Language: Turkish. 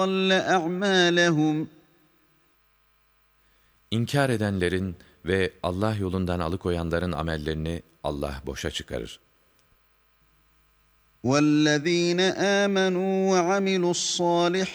أعمالهم İnkar edenlerin ve Allah yolundan alıkoyanların amellerini Allah boşa çıkarır. والذين آمنوا وعملوا الصالحات